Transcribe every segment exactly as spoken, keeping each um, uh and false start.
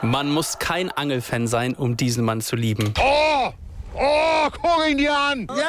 Man muss kein Angelfan sein, um diesen Mann zu lieben. Oh! Oh, guck ihn dir an! Ja!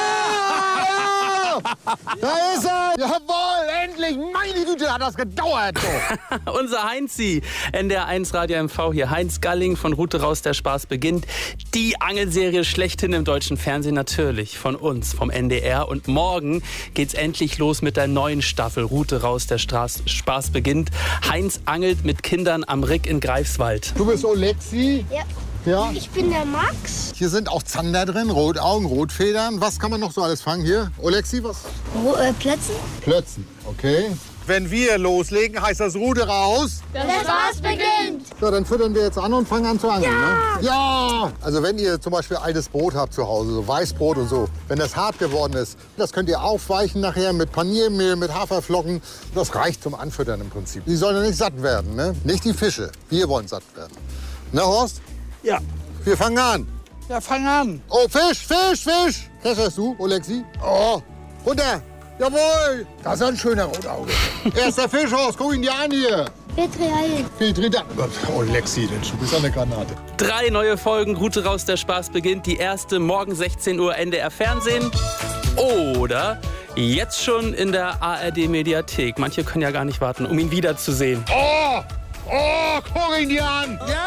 Ja! Da ist er! Jawohl, endlich! Meine Güte, hat das gedauert! So. Unser Heinzi, N D R eins Radio M V hier. Heinz Galling von Route raus, der Spaß beginnt. Die Angelserie schlechthin im deutschen Fernsehen, natürlich von uns, vom N D R. Und morgen geht's endlich los mit der neuen Staffel Route raus, der Straß, Spaß beginnt. Heinz angelt mit Kindern am Rick in Greifswald. Du bist Olexi? Ja. Ja. Ich bin der Max. Hier sind auch Zander drin, Rotaugen, Rotfedern. Was kann man noch so alles fangen hier? Olexi, was? Ro äh, Plötzen? Plötzen, okay. Wenn wir loslegen, heißt das Rute raus. Der Spaß beginnt. Ja, dann füttern wir jetzt an und fangen an zu angeln. Ja. Ne? Ja! Also wenn ihr zum Beispiel altes Brot habt zu Hause, so Weißbrot und so, wenn das hart geworden ist, das könnt ihr aufweichen nachher mit Paniermehl, mit Haferflocken. Das reicht zum Anfüttern im Prinzip. Die sollen ja nicht satt werden, ne? Nicht die Fische. Wir wollen satt werden. Na, Horst? Ja. Wir fangen an. Ja, fang an. Oh, Fisch, Fisch, Fisch. Kescherst du, Olexi? Oh, runter. Jawohl. Das ist ein schöner Rotauge. Erster Fisch, Horst. Guck ihn dir an hier. Petrial. Filtriert. Oh, Lexi, du bist eine Granate. Drei neue Folgen, Route raus, der Spaß beginnt. Die erste morgen sechzehn Uhr N D R Fernsehen. Oder jetzt schon in der A R D Mediathek. Manche können ja gar nicht warten, um ihn wiederzusehen. Oh, oh, guck ihn dir an. Ja!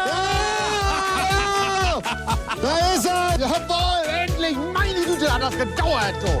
Da ist er! Jawohl, endlich! Meine Güte, hat das gedauert! So.